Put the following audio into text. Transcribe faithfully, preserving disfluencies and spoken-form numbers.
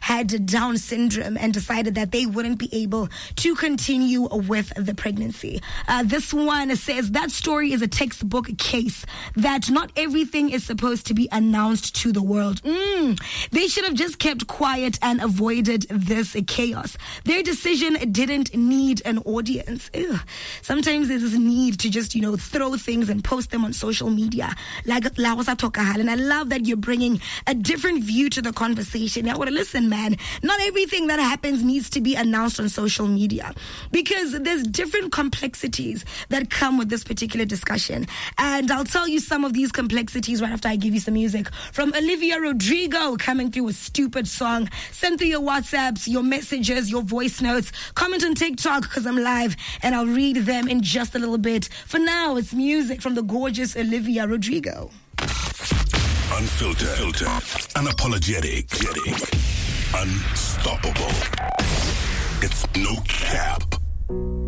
had Down syndrome and decided that they wouldn't be able to continue with the pregnancy. Uh, this one says that story is a textbook case that not everything is supposed to be announced to the world. Mm. They should have just kept quiet and avoided this chaos. Their decision didn't need an audience. Ew. Sometimes there's this need to just, you know, throw things and post them on social media. Like Laosa Tokahal. And I love that you're bringing a different view to the conversation. Now, listen, man, not everything that happens needs to be announced on social media because there's different complexities that come with this particular discussion. And I'll tell you some of these complexities right after I give you some music from Olivia Rodrigo coming through with Stupid Song. Send through your WhatsApps, your messages, your voice notes. Comment on TikTok because I'm live and I'll read them in just a little bit. For now, it's music from the gorgeous Olivia Rodrigo. Unfiltered, filtered, unapologetic, unstoppable. It's no cap.